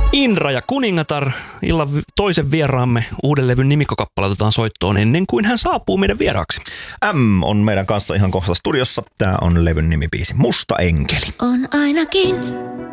Inra ja Kuningatar, illan toisen vieraamme uuden levyn nimikkokappale otetaan soittoon ennen kuin hän saapuu meidän vieraaksi. M on meidän kanssa ihan kohta studiossa. Tää on levyn nimibiisi Musta enkeli. On ainakin